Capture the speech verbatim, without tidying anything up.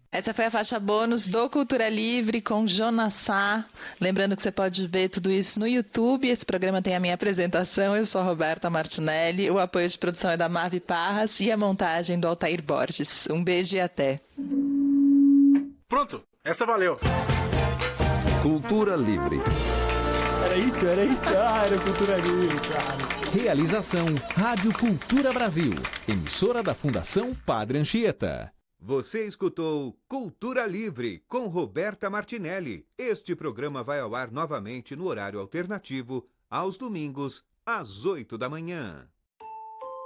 Essa foi a faixa bônus do Cultura Livre com Jonas Sá. Lembrando que você pode ver tudo isso no YouTube. Esse programa tem a minha apresentação. Eu sou a Roberta Martinelli. O apoio de produção é da Mavi Parras e a montagem do Altair Borges. Um beijo e até. Pronto, essa valeu. Cultura Livre. Era isso, era isso. Ah, era Cultura Livre, cara. Realização Rádio Cultura Brasil. Emissora da Fundação Padre Anchieta. Você escutou Cultura Livre com Roberta Martinelli. Este programa vai ao ar novamente no horário alternativo, aos domingos, às oito da manhã.